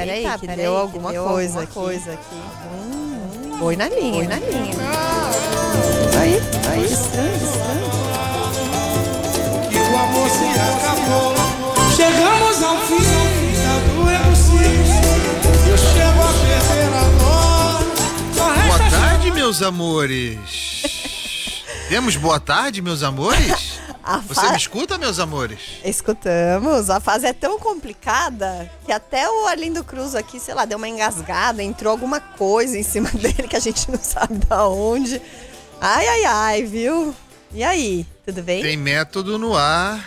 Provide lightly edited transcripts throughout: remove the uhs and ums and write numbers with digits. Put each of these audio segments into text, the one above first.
peraí, que deu alguma coisa aqui. Boi na linha. Aí, estranho. Que o amor se acabou. Chegamos ao fim da doença. Eu chego a perder a dor. Boa tarde, meus amores. Temos boa tarde, meus amores? Você me escuta, meus amores? Escutamos. A fase é tão complicada que até o Arlindo Cruz aqui, sei lá, deu uma engasgada, entrou alguma coisa em cima dele que a gente não sabe da onde. Ai, viu? E aí, tudo bem? Tem método no ar,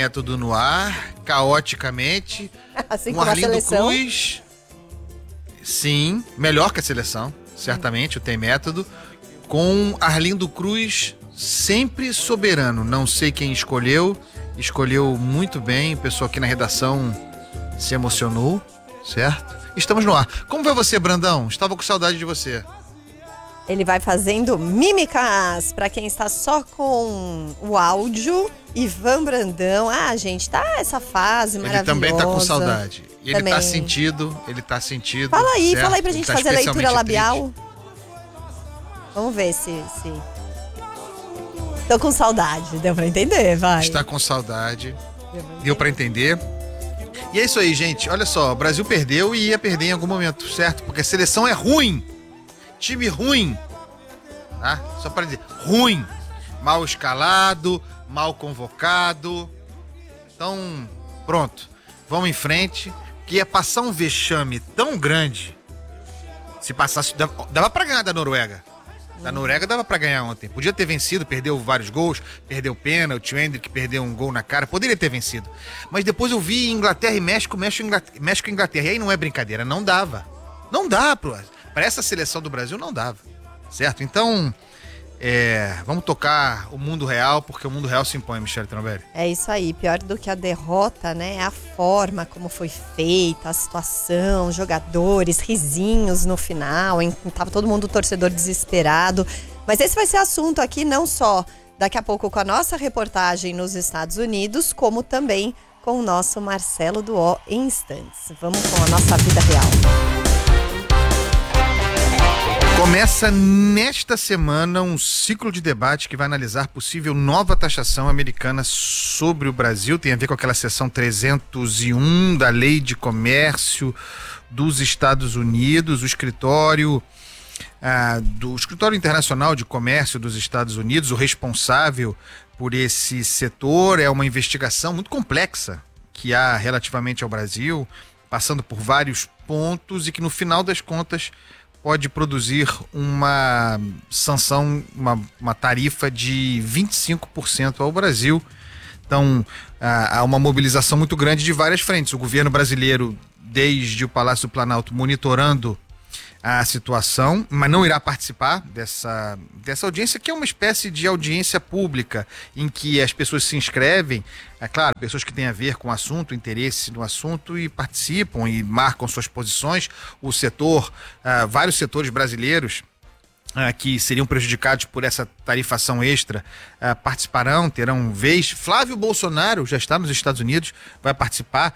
caoticamente. Assim com como a Arlindo seleção. Cruz. Sim, melhor que a seleção, certamente, Tem Método. Com Arlindo Cruz sempre soberano. Não sei quem escolheu muito bem. O pessoal aqui na redação se emocionou, certo? Estamos no ar. Como vai você, Brandão? Estava com saudade de você. Ele vai fazendo mímicas para quem está só com o áudio. Ivan Brandão. Gente, tá essa fase maravilhosa. Ele também tá com saudade. E ele Também. tá sentido. Fala aí certo? pra gente Ele tá fazer a leitura especialmente labial. triste. Vamos ver se... Tô com saudade, deu pra entender, vai. Está com saudade. Deu pra entender. E é isso aí, gente. Olha só, o Brasil perdeu e ia perder em algum momento, certo? Porque a seleção é ruim. Time ruim. Tá? Só para dizer, ruim. Mal escalado, mal convocado. Então, pronto. Vamos em frente. Que ia passar um vexame tão grande. Se passasse, dava pra ganhar da Noruega. Da Noruega dava pra ganhar ontem. Podia ter vencido, perdeu vários gols, perdeu pênalti, o Hendrick perdeu um gol na cara, poderia ter vencido. Mas depois eu vi Inglaterra e México e Inglaterra. E aí não é brincadeira, não dava. Não dá, para essa seleção do Brasil não dava, certo? Então, vamos tocar o mundo real, porque o mundo real se impõe, Michele Trombelli. É isso aí, pior do que a derrota, né? É a forma como foi feita, a situação, jogadores, risinhos no final, tava todo mundo torcedor desesperado. Mas esse vai ser assunto aqui, não só daqui a pouco com a nossa reportagem nos Estados Unidos, como também com o nosso Marcelo do O em instantes. Vamos com a nossa vida real. Começa nesta semana um ciclo de debate que vai analisar possível nova taxação americana sobre o Brasil. Tem a ver com aquela seção 301 da Lei de Comércio dos Estados Unidos. O escritório do Escritório Internacional de Comércio dos Estados Unidos, o responsável por esse setor, é uma investigação muito complexa que há relativamente ao Brasil, passando por vários pontos e que no final das contas pode produzir uma sanção, uma tarifa de 25% ao Brasil. Então, há uma mobilização muito grande de várias frentes. O governo brasileiro, desde o Palácio do Planalto, monitorando a situação, mas não irá participar dessa audiência, que é uma espécie de audiência pública, em que as pessoas se inscrevem, é claro, pessoas que têm a ver com o assunto, interesse no assunto, e participam e marcam suas posições. O setor, vários setores brasileiros que seriam prejudicados por essa tarifação extra participarão, terão vez. Flávio Bolsonaro já está nos Estados Unidos, vai participar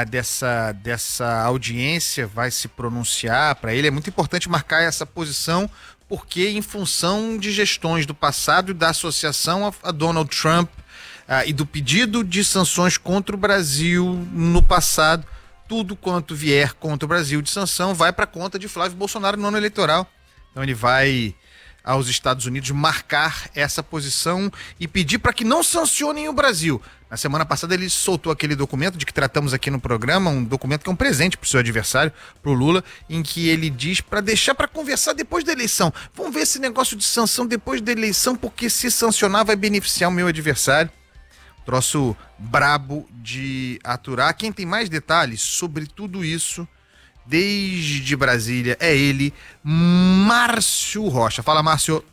dessa audiência, vai se pronunciar. Para ele é muito importante marcar essa posição, porque em função de gestões do passado e da associação a Donald Trump e do pedido de sanções contra o Brasil no passado, tudo quanto vier contra o Brasil de sanção vai para a conta de Flávio Bolsonaro no ano eleitoral. Então ele vai aos Estados Unidos marcar essa posição e pedir para que não sancionem o Brasil. Na semana passada ele soltou aquele documento de que tratamos aqui no programa, um documento que é um presente para o seu adversário, para o Lula, em que ele diz para deixar para conversar depois da eleição. Vamos ver esse negócio de sanção depois da eleição, porque se sancionar vai beneficiar o meu adversário. Troço brabo de aturar. Quem tem mais detalhes sobre tudo isso, desde Brasília, é ele, Márcio Rocha. Fala, Márcio.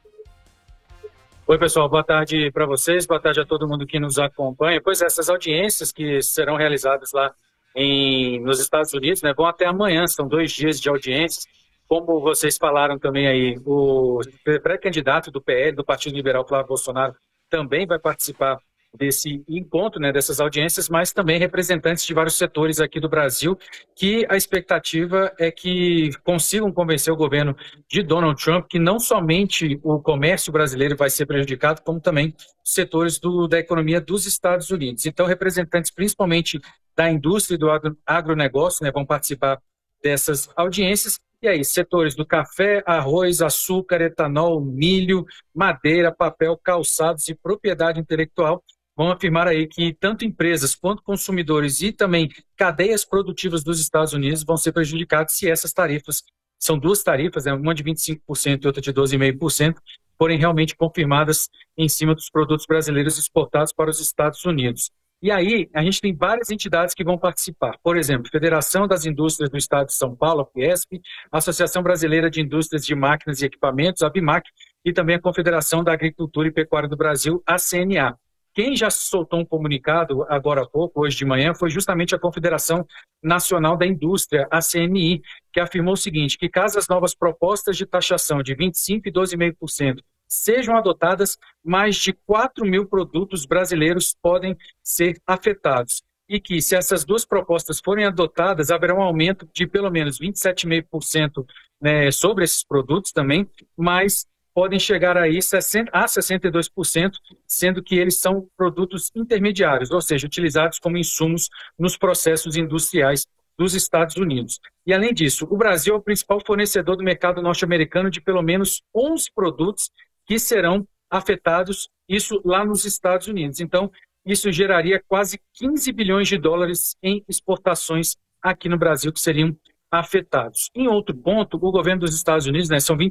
Oi, pessoal, boa tarde para vocês, boa tarde a todo mundo que nos acompanha. Pois essas audiências que serão realizadas lá nos Estados Unidos, né, vão até amanhã, são 2 dias de audiências. Como vocês falaram também aí, o pré-candidato do PL, do Partido Liberal, Flávio Bolsonaro, também vai participar desse encontro, né, dessas audiências, mas também representantes de vários setores aqui do Brasil, que a expectativa é que consigam convencer o governo de Donald Trump que não somente o comércio brasileiro vai ser prejudicado, como também setores da economia dos Estados Unidos. Então, representantes principalmente da indústria e do agronegócio, né, vão participar dessas audiências. E aí, setores do café, arroz, açúcar, etanol, milho, madeira, papel, calçados e propriedade intelectual vão afirmar aí que tanto empresas quanto consumidores e também cadeias produtivas dos Estados Unidos vão ser prejudicados se essas tarifas, são duas tarifas, né, uma de 25% e outra de 12,5%, forem realmente confirmadas em cima dos produtos brasileiros exportados para os Estados Unidos. E aí, a gente tem várias entidades que vão participar. Por exemplo, Federação das Indústrias do Estado de São Paulo, a Fiesp, Associação Brasileira de Indústrias de Máquinas e Equipamentos, a ABIMAQ, e também a Confederação da Agricultura e Pecuária do Brasil, a CNA. Quem já soltou um comunicado agora há pouco, hoje de manhã, foi justamente a Confederação Nacional da Indústria, a CNI, que afirmou o seguinte, que caso as novas propostas de taxação de 25% e 12,5% sejam adotadas, mais de 4 mil produtos brasileiros podem ser afetados. E que, se essas duas propostas forem adotadas, haverá um aumento de pelo menos 27,5%, né, sobre esses produtos também, mas podem chegar aí a 62%, sendo que eles são produtos intermediários, ou seja, utilizados como insumos nos processos industriais dos Estados Unidos. E, além disso, o Brasil é o principal fornecedor do mercado norte-americano de pelo menos 11 produtos que serão afetados, isso lá nos Estados Unidos. Então, isso geraria quase 15 bilhões de dólares em exportações aqui no Brasil que seriam afetados. Em outro ponto, o governo dos Estados Unidos, né, são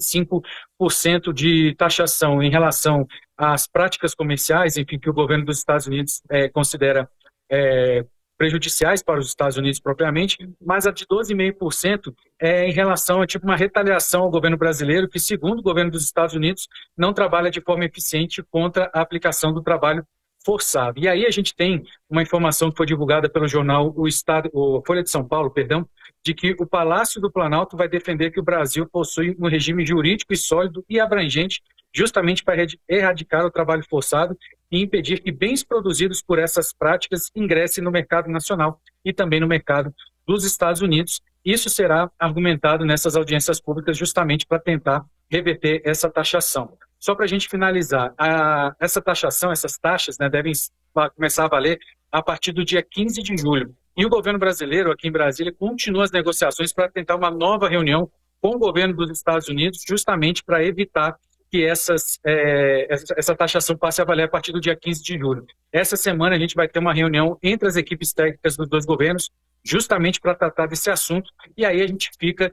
25% de taxação em relação às práticas comerciais, enfim, que o governo dos Estados Unidos considera prejudiciais para os Estados Unidos propriamente, mas a de 12,5% é em relação a tipo uma retaliação ao governo brasileiro, que, segundo o governo dos Estados Unidos, não trabalha de forma eficiente contra a aplicação do trabalho forçado. E aí a gente tem uma informação que foi divulgada pelo jornal o Folha de São Paulo, perdão, de que o Palácio do Planalto vai defender que o Brasil possui um regime jurídico e sólido e abrangente, justamente para erradicar o trabalho forçado e impedir que bens produzidos por essas práticas ingressem no mercado nacional e também no mercado dos Estados Unidos. Isso será argumentado nessas audiências públicas justamente para tentar reverter essa taxação. Só para a gente finalizar, essa taxação, essas taxas, né, devem começar a valer a partir do dia 15 de julho. E o governo brasileiro, aqui em Brasília, continua as negociações para tentar uma nova reunião com o governo dos Estados Unidos, justamente para evitar que essa taxação passe a valer a partir do dia 15 de julho. Essa semana a gente vai ter uma reunião entre as equipes técnicas dos dois governos, justamente para tratar desse assunto, e aí a gente fica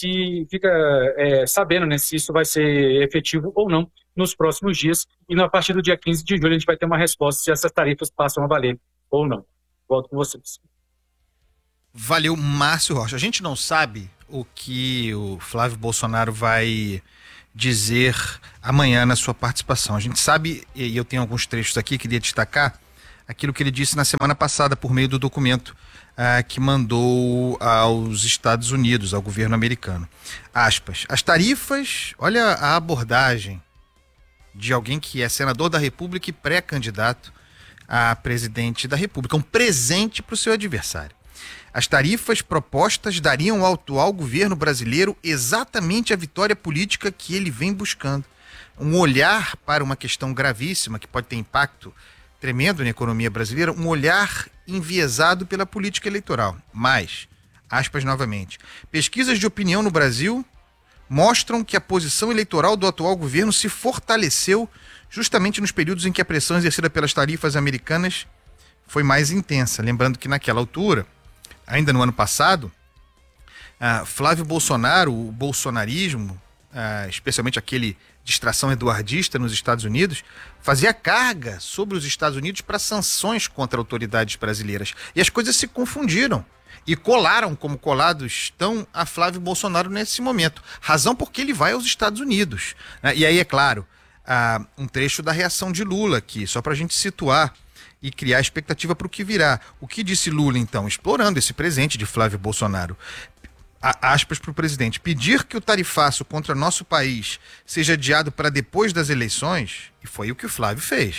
sabendo, né, se isso vai ser efetivo ou não nos próximos dias, e a partir do dia 15 de julho a gente vai ter uma resposta se essas tarifas passam a valer ou não. Volto com vocês. Valeu, Márcio Rocha. A gente não sabe o que o Flávio Bolsonaro vai dizer amanhã na sua participação. A gente sabe, e eu tenho alguns trechos aqui, queria destacar aquilo que ele disse na semana passada por meio do documento que mandou aos Estados Unidos, ao governo americano. Aspas, as tarifas, olha a abordagem de alguém que é senador da República e pré-candidato a presidente da República, um presente para o seu adversário. As tarifas propostas dariam ao atual governo brasileiro exatamente a vitória política que ele vem buscando. Um olhar para uma questão gravíssima que pode ter impacto tremendo na economia brasileira, um olhar enviesado pela política eleitoral. Mas, aspas novamente, pesquisas de opinião no Brasil mostram que a posição eleitoral do atual governo se fortaleceu justamente nos períodos em que a pressão exercida pelas tarifas americanas foi mais intensa. Lembrando que naquela altura, ainda no ano passado, Flávio Bolsonaro, o bolsonarismo, especialmente aquele distração eduardista nos Estados Unidos, fazia carga sobre os Estados Unidos para sanções contra autoridades brasileiras. E as coisas se confundiram e colaram, como colados estão, a Flávio Bolsonaro nesse momento. Razão porque ele vai aos Estados Unidos. E aí, é claro, um trecho da reação de Lula aqui, só para a gente situar e criar expectativa para o que virá. O que disse Lula, então, explorando esse presente de Flávio Bolsonaro? Aspas para o presidente, pedir que o tarifaço contra nosso país seja adiado para depois das eleições, e foi o que o Flávio fez,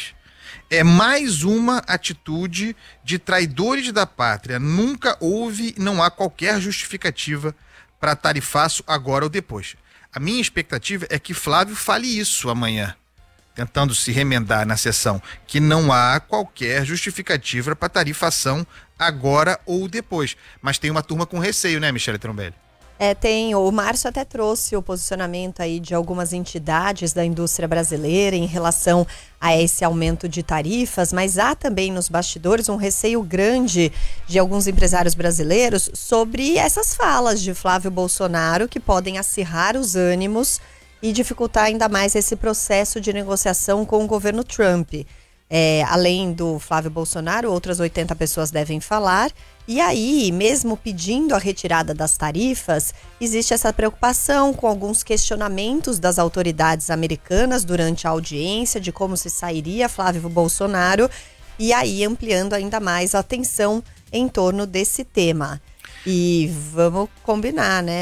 É mais uma atitude de traidores da pátria. Nunca houve e não há qualquer justificativa para tarifaço agora ou depois. A minha expectativa é que Flávio fale isso amanhã, tentando se remendar na sessão, que não há qualquer justificativa para tarifação agora ou depois. Mas tem uma turma com receio, né, Michele Trombelli? Tem. O Márcio até trouxe o posicionamento aí de algumas entidades da indústria brasileira em relação a esse aumento de tarifas, mas há também nos bastidores um receio grande de alguns empresários brasileiros sobre essas falas de Flávio Bolsonaro que podem acirrar os ânimos e dificultar ainda mais esse processo de negociação com o governo Trump. Além do Flávio Bolsonaro, outras 80 pessoas devem falar. E aí, mesmo pedindo a retirada das tarifas, existe essa preocupação com alguns questionamentos das autoridades americanas durante a audiência de como se sairia Flávio Bolsonaro, e aí ampliando ainda mais a atenção em torno desse tema. E vamos combinar, né?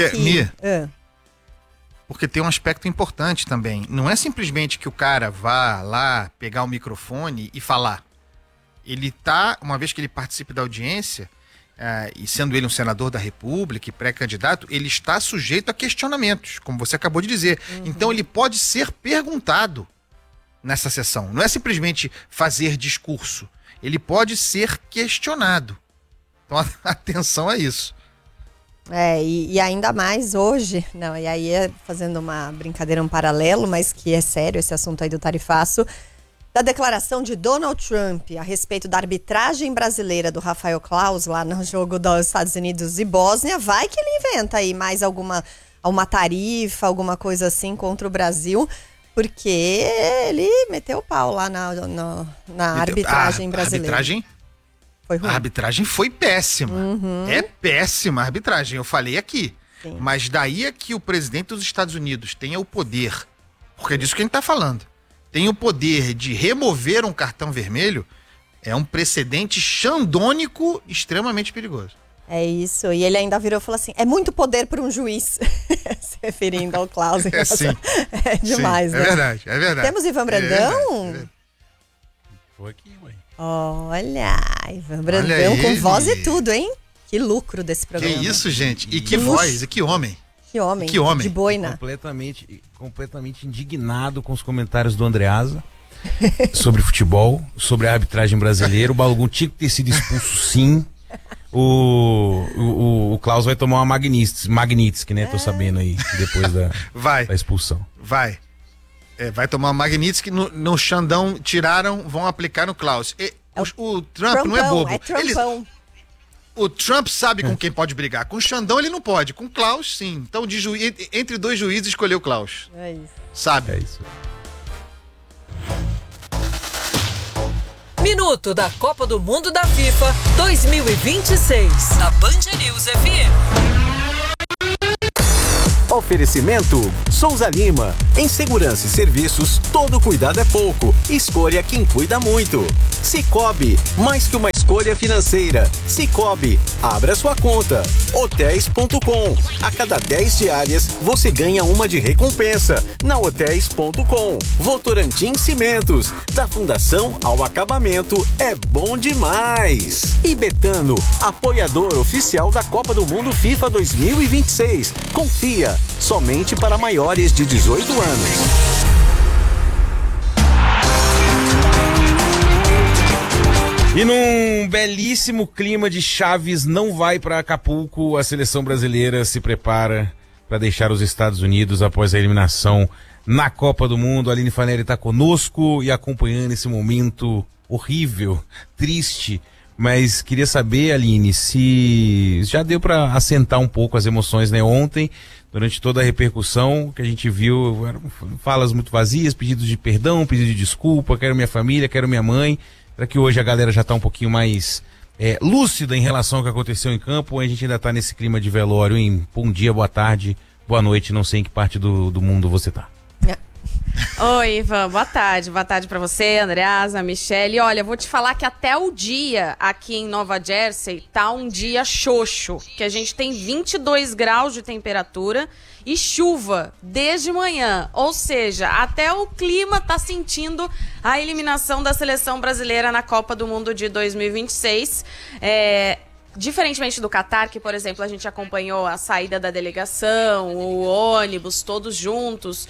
Porque tem um aspecto importante também. Não é simplesmente que o cara vá lá pegar o microfone e falar. Ele tá, uma vez que ele participe da audiência, e sendo ele um senador da República e pré-candidato, ele está sujeito a questionamentos, como você acabou de dizer. Então ele pode ser perguntado nessa sessão. Não é simplesmente fazer discurso. Ele pode ser questionado. Então atenção a isso. E ainda mais hoje, não, e aí fazendo uma brincadeira, um paralelo, mas que é sério esse assunto aí do tarifaço, da declaração de Donald Trump a respeito da arbitragem brasileira do Rafael Claus lá no jogo dos Estados Unidos e Bósnia. Vai que ele inventa aí mais uma tarifa, alguma coisa assim contra o Brasil, porque ele meteu o pau lá na arbitragem brasileira. A arbitragem foi péssima. É péssima a arbitragem, eu falei aqui. Sim. Mas daí é que o presidente dos Estados Unidos tenha o poder, porque é disso que a gente está falando, tem o poder de remover um cartão vermelho, é um precedente xandônico extremamente perigoso. É isso, e ele ainda virou e falou assim, é muito poder para um juiz, se referindo ao Klaus. Sim. É demais, sim, né? É verdade. Temos Ivan Brandão? Tô aqui, mãe. Olha, Ivan Brandão com voz e tudo, hein? Que lucro desse programa. Que isso, gente. E que voz, e que homem. Que homem. De boina. Completamente indignado com os comentários do Andreasa sobre futebol, sobre a arbitragem brasileira. O Balogun tinha que ter sido expulso, sim. O Klaus vai tomar uma Magnitsky, né? Tô sabendo aí, depois da expulsão. Vai tomar uma Magnitsky, no Xandão tiraram, vão aplicar no Klaus. O Trump não é bobo. O Trump sabe com quem pode brigar. Com o Xandão ele não pode, com o Klaus sim. Então entre dois juízes escolheu o Klaus. É isso. Sabe? É isso. Minuto da Copa do Mundo da FIFA 2026. Na Band News FM. Oferecimento Souza Lima. Em segurança e serviços, todo cuidado é pouco. Escolha quem cuida muito. Cicobi, mais que uma escolha financeira. Cicobi, abra sua conta. Hotéis.com. A cada 10 diárias, você ganha uma de recompensa. Na Hotéis.com. Votorantim Cimentos. Da fundação ao acabamento, é bom demais. E Betano, apoiador oficial da Copa do Mundo FIFA 2026. Confia. Somente para maiores de 18 anos. E num belíssimo clima de Chaves não vai para Acapulco, a seleção brasileira se prepara para deixar os Estados Unidos após a eliminação na Copa do Mundo. A Aline Fanelli está conosco e acompanhando esse momento horrível, triste. Mas queria saber, Aline, se já deu para assentar um pouco as emoções, né? Ontem, durante toda a repercussão que a gente viu, eram falas muito vazias, pedidos de perdão, pedidos de desculpa, quero minha família, quero minha mãe. Será que hoje a galera já está um pouquinho mais lúcida em relação ao que aconteceu em campo, ou a gente ainda está nesse clima de velório, em bom dia, boa tarde, boa noite, não sei em que parte do mundo você está? Oi, Ivan, boa tarde para você, Andreasa, Michele. Olha, vou te falar que até o dia aqui em Nova Jersey tá um dia xoxo, que a gente tem 22 graus de temperatura e chuva desde manhã, ou seja, até o clima tá sentindo a eliminação da seleção brasileira na Copa do Mundo de 2026. Diferentemente do Catar, que, por exemplo, a gente acompanhou a saída da delegação, o ônibus, todos juntos,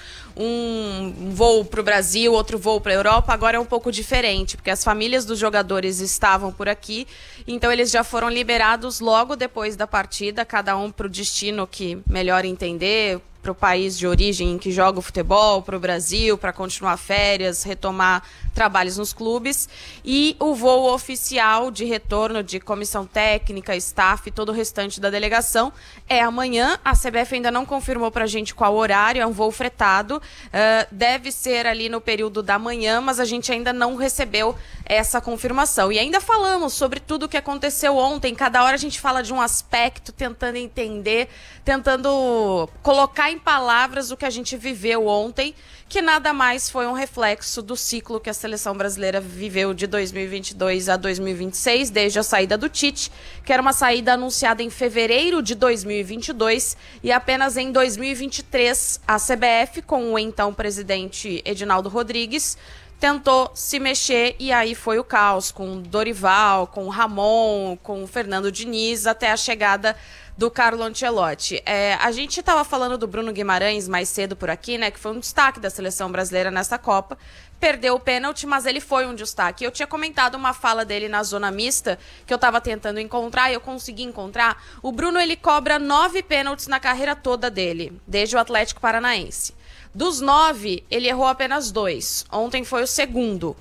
um voo para o Brasil, outro voo para a Europa, agora é um pouco diferente, porque as famílias dos jogadores estavam por aqui, então eles já foram liberados logo depois da partida, cada um para o destino que melhor entender, para o país de origem em que joga o futebol, para o Brasil, para continuar férias, retomar trabalhos nos clubes. E o voo oficial de retorno de comissão técnica, staff e todo o restante da delegação é amanhã. A CBF ainda não confirmou para a gente qual horário, é um voo fretado. Deve ser ali no período da manhã, mas a gente ainda não recebeu essa confirmação. E ainda falamos sobre tudo o que aconteceu ontem. Cada hora a gente fala de um aspecto, tentando entender, tentando colocar em palavras o que a gente viveu ontem, que nada mais foi um reflexo do ciclo que a seleção brasileira viveu de 2022 a 2026, desde a saída do Tite, que era uma saída anunciada em fevereiro de 2022, e apenas em 2023 a CBF, com o então presidente Edinaldo Rodrigues, tentou se mexer e aí foi o caos, com o Dorival, com o Ramon, com o Fernando Diniz, até a chegada do Carlo Ancelotti. A gente estava falando do Bruno Guimarães mais cedo por aqui, né, que foi um destaque da seleção brasileira nessa Copa. Perdeu o pênalti, mas ele foi um destaque. Eu tinha comentado uma fala dele na zona mista, que eu estava tentando encontrar, e eu consegui encontrar. O Bruno, ele cobra 9 pênaltis na carreira toda dele, desde o Atlético Paranaense. Dos 9, ele errou apenas 2. Ontem foi o segundo.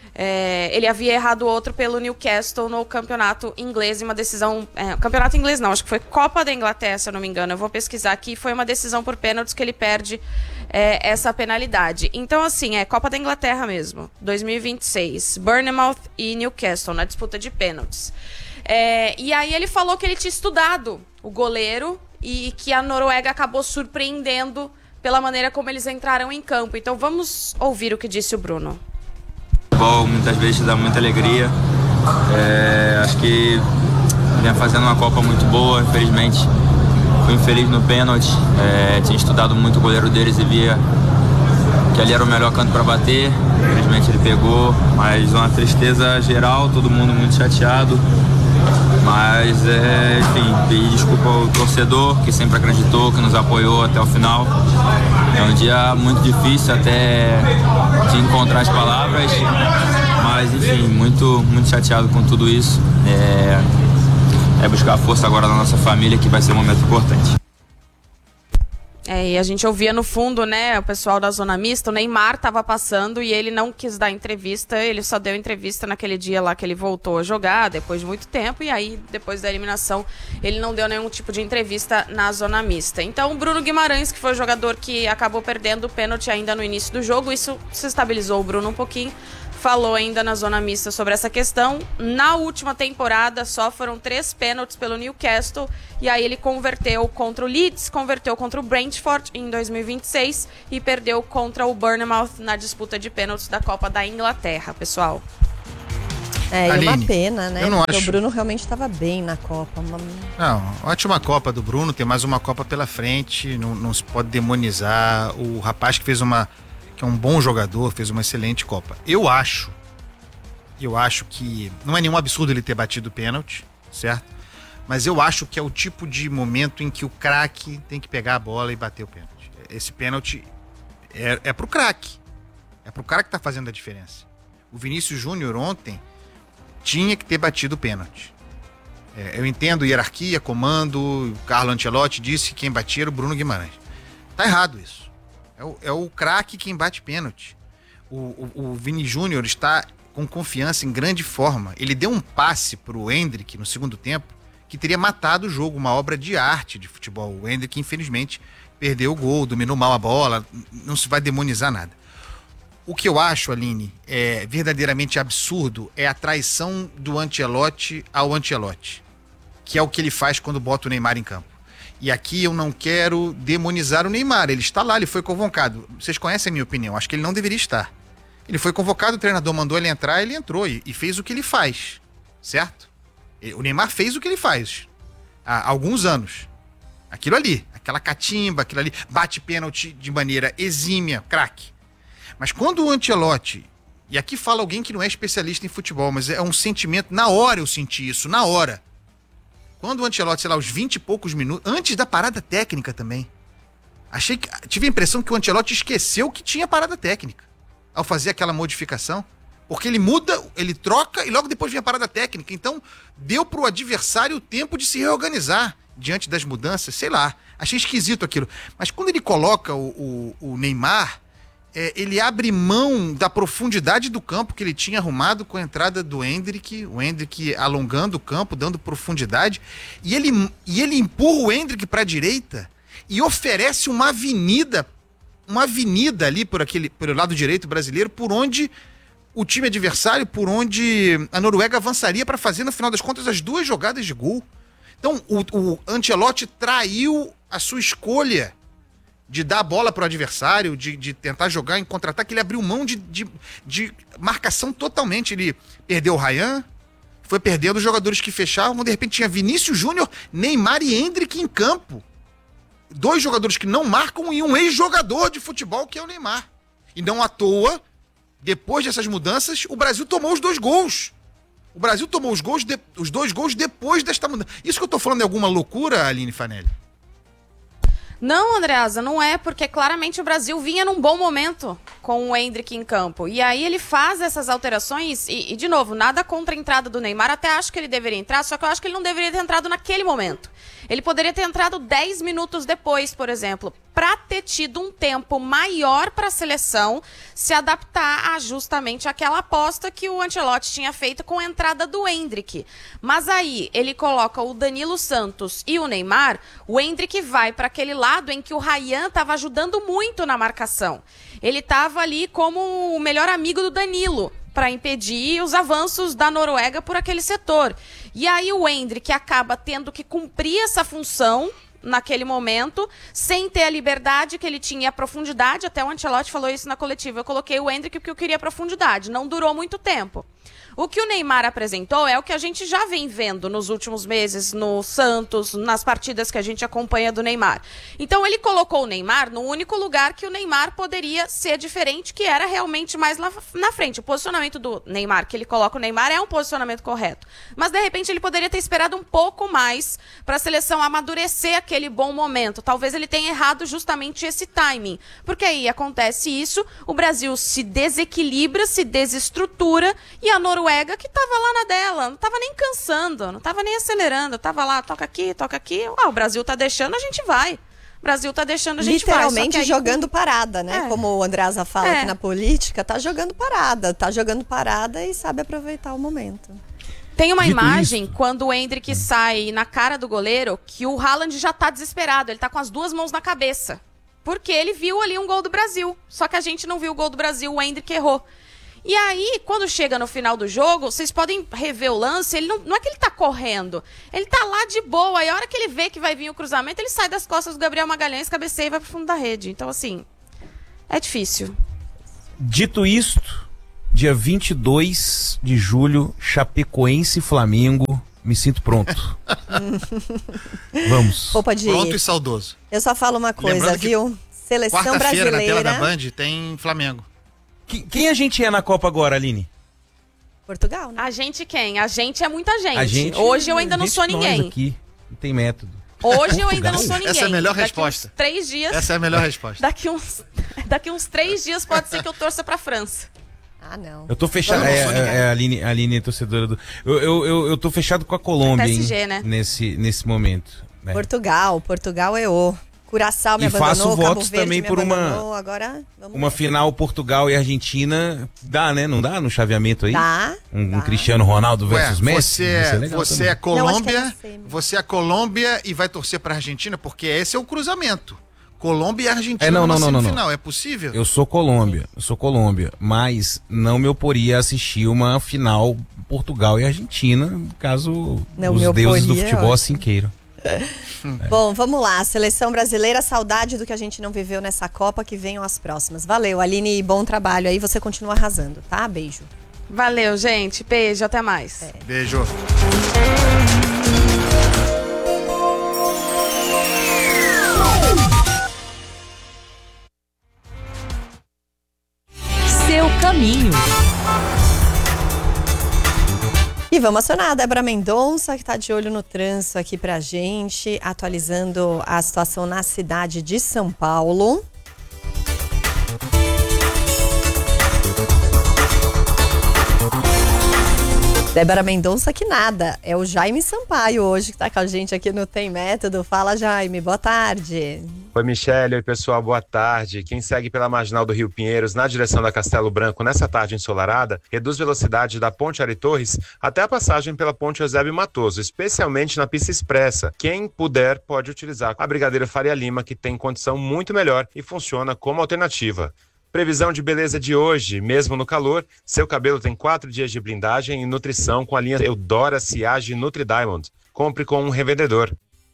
Ele havia errado outro pelo Newcastle no campeonato inglês, em uma decisão... campeonato inglês não, acho que foi Copa da Inglaterra, se eu não me engano. Eu vou pesquisar aqui. Foi uma decisão por pênaltis que ele perde essa penalidade. Então, assim, Copa da Inglaterra mesmo. 2026. Bournemouth e Newcastle, na disputa de pênaltis. E aí ele falou que ele tinha estudado o goleiro e que a Noruega acabou surpreendendo pela maneira como eles entraram em campo. Então, vamos ouvir o que disse o Bruno. O futebol muitas vezes dá muita alegria. Acho que vinha fazendo uma Copa muito boa, infelizmente fui infeliz no pênalti. Tinha estudado muito o goleiro deles e via que ali era o melhor canto para bater. Infelizmente ele pegou, mas uma tristeza geral, todo mundo muito chateado. Mas, enfim, pedir desculpa ao torcedor que sempre acreditou, que nos apoiou até o final. É um dia muito difícil até de encontrar as palavras, mas, enfim, muito, muito chateado com tudo isso. Buscar força agora na nossa família, que vai ser um momento importante. E a gente ouvia no fundo, né, o pessoal da zona mista, o Neymar estava passando e ele não quis dar entrevista, ele só deu entrevista naquele dia lá que ele voltou a jogar, depois de muito tempo, e aí, depois da eliminação, ele não deu nenhum tipo de entrevista na zona mista. Então, o Bruno Guimarães, que foi o jogador que acabou perdendo o pênalti ainda no início do jogo, isso se estabilizou o Bruno um pouquinho, falou ainda na zona mista sobre essa questão. Na última temporada só foram 3 pênaltis pelo Newcastle, e aí ele converteu contra o Leeds, converteu contra o Brentford em 2026 e perdeu contra o Bournemouth na disputa de pênaltis da Copa da Inglaterra, pessoal. E uma pena, né? Eu não Porque acho. o Bruno realmente estava bem na Copa. Não, ótima Copa do Bruno, tem mais uma Copa pela frente, não se pode demonizar o rapaz que que é um bom jogador, fez uma excelente Copa. Eu acho que não é nenhum absurdo ele ter batido o pênalti, certo? Mas eu acho que é o tipo de momento em que o craque tem que pegar a bola e bater o pênalti. Esse pênalti é pro craque, é pro cara que tá fazendo a diferença. O Vinícius Júnior ontem tinha que ter batido o pênalti. Eu entendo hierarquia, comando, o Carlo Ancelotti disse que quem batia era o Bruno Guimarães. Tá errado isso. É o craque quem bate pênalti. O Vini Júnior está com confiança, em grande forma. Ele deu um passe pro Endrick no segundo tempo que teria matado o jogo, uma obra de arte de futebol. O Endrick, infelizmente, perdeu o gol, dominou mal a bola, não se vai demonizar nada. O que eu acho, Aline, verdadeiramente absurdo é a traição do Ancelotti ao Ancelotti, que é o que ele faz quando bota o Neymar em campo. E aqui eu não quero demonizar o Neymar. Ele está lá, ele foi convocado. Vocês conhecem a minha opinião, acho que ele não deveria estar. Ele foi convocado, o treinador mandou ele entrar, ele entrou e fez o que ele faz, certo? O Neymar fez o que ele faz há alguns anos. Aquilo ali, aquela catimba, aquilo ali, bate pênalti de maneira exímia, craque. Mas quando o Ancelotti, e aqui fala alguém que não é especialista em futebol, mas é um sentimento, na hora eu senti isso, na hora. Quando o Ancelotti, sei lá, uns 20 e poucos minutos, antes da parada técnica também, tive a impressão que o Ancelotti esqueceu que tinha parada técnica ao fazer aquela modificação, porque ele muda, ele troca e logo depois vem a parada técnica. Então, deu pro adversário o tempo de se reorganizar diante das mudanças, sei lá. Achei esquisito aquilo. Mas quando ele coloca o Neymar, ele abre mão da profundidade do campo que ele tinha arrumado com a entrada do Endrick, o Endrick alongando o campo, dando profundidade, e ele empurra o Endrick para a direita e oferece uma avenida ali pelo lado direito brasileiro, por onde o time adversário, por onde a Noruega avançaria para fazer, no final das contas, as 2 jogadas de gol. Então, o Ancelotti traiu a sua escolha de dar a bola para o adversário, de tentar jogar em contra-ataque. Ele abriu mão de marcação totalmente. Ele perdeu o Ryan, foi perdendo os jogadores que fechavam. De repente tinha Vinícius Júnior, Neymar e Endrick em campo. 2 jogadores que não marcam e um ex-jogador de futebol, que é o Neymar. E não à toa, depois dessas mudanças, o Brasil tomou os 2 gols. O Brasil tomou os 2 gols depois desta mudança. Isso que eu tô falando é alguma loucura, Aline Fanelli? Não, Andreasa, não é, porque claramente o Brasil vinha num bom momento com o Endrick em campo. E aí ele faz essas alterações e, de novo, nada contra a entrada do Neymar. Até acho que ele deveria entrar, só que eu acho que ele não deveria ter entrado naquele momento. Ele poderia ter entrado 10 minutos depois, por exemplo, para ter tido um tempo maior para a seleção se adaptar a justamente aquela aposta que o Ancelotti tinha feito com a entrada do Endrick. Mas aí ele coloca o Danilo Santos e o Neymar, o Endrick vai para aquele lado em que o Ryan estava ajudando muito na marcação. Ele estava ali como o melhor amigo do Danilo, para impedir os avanços da Noruega por aquele setor. E aí o Endrick acaba tendo que cumprir essa função naquele momento, sem ter a liberdade que ele tinha, a profundidade. Até o Ancelotti falou isso na coletiva. Eu coloquei o Endrick porque eu queria profundidade. Não durou muito tempo. O que o Neymar apresentou é o que a gente já vem vendo nos últimos meses no Santos, nas partidas que a gente acompanha do Neymar. Então ele colocou o Neymar no único lugar que o Neymar poderia ser diferente, que era realmente mais lá na frente. O posicionamento do Neymar, que ele coloca o Neymar, é um posicionamento correto. Mas de repente ele poderia ter esperado um pouco mais para a seleção amadurecer aquele bom momento. Talvez ele tenha errado justamente esse timing. Porque aí acontece isso, o Brasil se desequilibra, se desestrutura e a Noruega que tava lá na dela, não tava nem cansando, não tava nem acelerando, tava lá, toca aqui, o Brasil tá deixando, a gente vai. O Brasil tá deixando, a gente vai. Literalmente jogando parada, né? Como o Andreasa fala aqui na política, tá jogando parada e sabe aproveitar o momento. Tem uma imagem, quando o Endrick sai na cara do goleiro, que o Haaland já tá desesperado, ele tá com as 2 mãos na cabeça, porque ele viu ali um gol do Brasil, só que a gente não viu o gol do Brasil, o Endrick errou. E aí, quando chega no final do jogo, vocês podem rever o lance, ele não é que ele tá correndo, ele tá lá de boa, e a hora que ele vê que vai vir o cruzamento, ele sai das costas do Gabriel Magalhães, cabeceia e vai pro fundo da rede. Então, assim, é difícil. Dito isto, dia 22 de julho, Chapecoense e Flamengo, me sinto pronto. Vamos. Pronto e saudoso. Eu só falo uma coisa, viu? Seleção quarta-feira, brasileira. na tela da Band, tem Flamengo. Quem a gente é na Copa agora, Aline? Portugal, né? A gente quem? A gente é muita gente. Hoje eu ainda não sou ninguém. Aqui, não tem método. Hoje eu ainda não sou ninguém. Essa é a melhor resposta. 3 dias. Essa é a melhor resposta. Daqui uns 3 dias pode ser que eu torça pra França. Ah, não. Eu tô fechado. A Aline é torcedora do. Eu tô fechado com a Colômbia, PSG, hein? né? Nesse momento. Né? Portugal errou. Curaçao me abandonou, faço votos Cabo também Verde por me abandonou, agora uma final Portugal e Argentina. Dá, né? Não dá no chaveamento aí? Dá. Um Cristiano Ronaldo versus Messi? Você é Colômbia, você é Colômbia e vai torcer pra Argentina, porque esse é o cruzamento. Colômbia e Argentina na semifinal, é possível? Eu sou Colômbia, mas não me oporia a assistir uma final Portugal e Argentina, caso os deuses do futebol assim queiram. Bom, vamos lá. Seleção brasileira, saudade do que a gente não viveu nessa Copa, que venham as próximas. Valeu, Aline, bom trabalho aí. Você continua arrasando, tá? Beijo. Valeu, gente. Beijo, até mais. Beijo. Seu caminho. E vamos acionar a Débora Mendonça, que está de olho no trânsito aqui pra gente, atualizando a situação na cidade de São Paulo. Débora Mendonça que nada, é o Jaime Sampaio hoje que está com a gente aqui no Tem Método. Fala, Jaime, boa tarde. Oi, Michele. Oi, pessoal, boa tarde. Quem segue pela Marginal do Rio Pinheiros na direção da Castelo Branco nessa tarde ensolarada, reduz velocidade da Ponte Ari Torres até a passagem pela Ponte Eusébio Matoso, especialmente na pista expressa. Quem puder pode utilizar a Brigadeiro Faria Lima, que tem condição muito melhor e funciona como alternativa. Previsão de beleza de hoje, mesmo no calor, seu cabelo tem 4 dias de blindagem e nutrição com a linha Eudora Siage Nutri Diamond. Compre com um revendedor.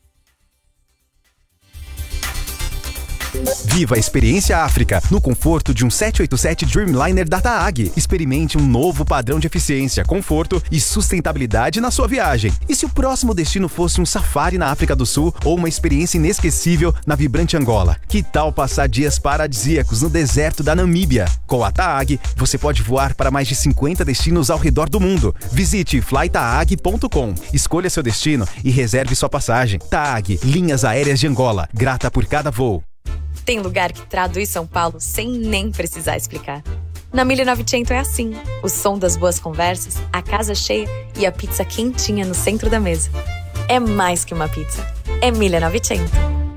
Viva a experiência África, no conforto de um 787 Dreamliner da TAAG. Experimente um novo padrão de eficiência, conforto e sustentabilidade na sua viagem. E se o próximo destino fosse um safari na África do Sul ou uma experiência inesquecível na vibrante Angola? Que tal passar dias paradisíacos no deserto da Namíbia? Com a TAAG, você pode voar para mais de 50 destinos ao redor do mundo. Visite flytaag.com, escolha seu destino e reserve sua passagem. TAAG, Linhas Aéreas de Angola, grata por cada voo. Tem lugar que traduz São Paulo sem nem precisar explicar. Na 1900 é assim. O som das boas conversas, a casa cheia e a pizza quentinha no centro da mesa. É mais que uma pizza. É 1900.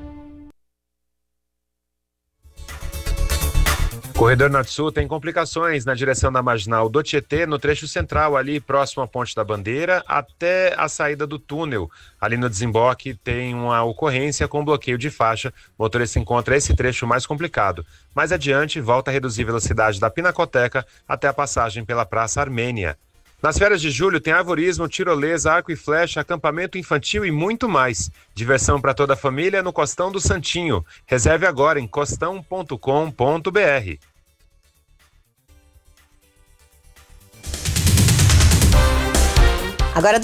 Corredor Norte-Sul tem complicações na direção da Marginal do Tietê, no trecho central, ali próximo à Ponte da Bandeira, até a saída do túnel. Ali no desemboque tem uma ocorrência com bloqueio de faixa. O motorista encontra esse trecho mais complicado. Mais adiante, volta a reduzir a velocidade da Pinacoteca até a passagem pela Praça Armênia. Nas férias de julho tem arvorismo, tirolesa, arco e flecha, acampamento infantil e muito mais. Diversão para toda a família no Costão do Santinho. Reserve agora em costão.com.br. Agora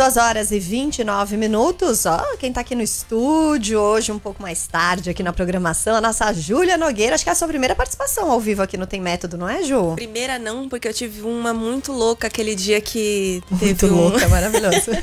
2h29. Ó, quem tá aqui no estúdio hoje, um pouco mais tarde aqui na programação, a nossa Júlia Nogueira. Acho que é a sua primeira participação ao vivo aqui no Tem Método, não é, Ju? Primeira não, porque eu tive uma muito louca aquele dia que teve muito louca, maravilhoso.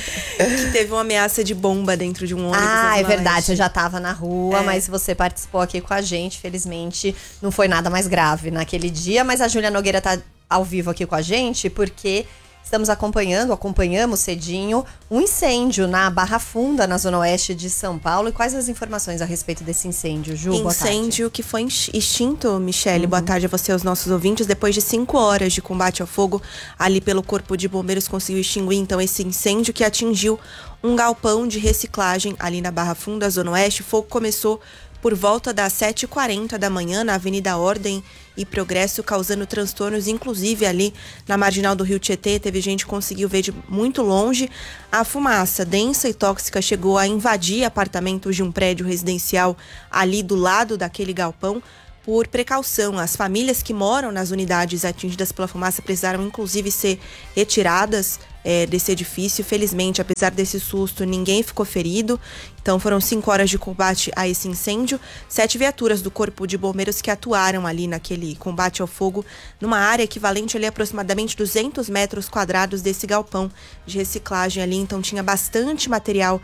que teve uma ameaça de bomba dentro de um ônibus. Ah, é verdade, você já tava na rua, mas você participou aqui com a gente. Felizmente, não foi nada mais grave naquele dia, mas a Júlia Nogueira tá ao vivo aqui com a gente porque estamos acompanhamos cedinho um incêndio na Barra Funda, na zona oeste de São Paulo. E quais as informações a respeito desse incêndio, Ju? Incêndio que foi extinto, Michele. Boa tarde a você e aos nossos ouvintes. Depois de 5 horas de combate ao fogo, ali pelo Corpo de Bombeiros conseguiu extinguir, então, esse incêndio que atingiu um galpão de reciclagem ali na Barra Funda, zona oeste. O fogo começou por volta das 7h40 da manhã na Avenida Ordem e Progresso, causando transtornos, inclusive ali na Marginal do Rio Tietê. Teve gente que conseguiu ver de muito longe. A fumaça densa e tóxica chegou a invadir apartamentos de um prédio residencial ali do lado daquele galpão. Por precaução, as famílias que moram nas unidades atingidas pela fumaça precisaram inclusive ser retiradas desse edifício. Felizmente, apesar desse susto, ninguém ficou ferido. Então foram 5 horas de combate a esse incêndio. 7 viaturas do Corpo de Bombeiros que atuaram ali naquele combate ao fogo, numa área equivalente ali a aproximadamente 200 metros quadrados desse galpão de reciclagem ali. Então tinha bastante material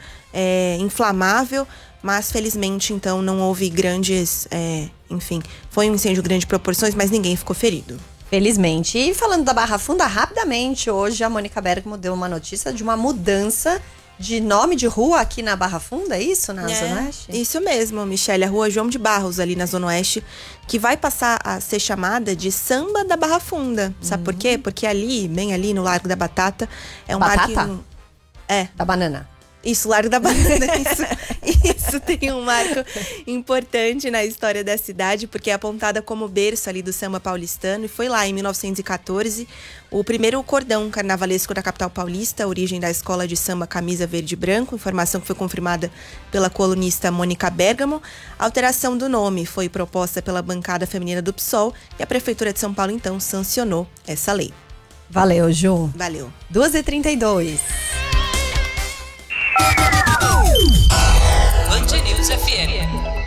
inflamável, mas felizmente então não houve grandes, enfim, foi um incêndio de grandes proporções, mas ninguém ficou ferido. Felizmente. E falando da Barra Funda, rapidamente, hoje a Mônica Bergamo deu uma notícia de uma mudança de nome de rua aqui na Barra Funda, é isso? Na Zona Oeste? Isso mesmo, Michele, a rua João de Barros, ali na Zona Oeste, que vai passar a ser chamada de Samba da Barra Funda. Sabe por quê? Porque ali, bem ali no Largo da Batata, é um Batata? parque... Da banana. Isso, Largo da Banana. Isso tem um marco importante na história da cidade, porque é apontada como berço ali do samba paulistano. E foi lá, em 1914, o primeiro cordão carnavalesco da capital paulista, a origem da escola de samba Camisa Verde e Branco, informação que foi confirmada pela colunista Mônica Bergamo. A alteração do nome foi proposta pela bancada feminina do PSOL e a Prefeitura de São Paulo, então, sancionou essa lei. Valeu, Ju. Valeu. 2h32. Band News FM.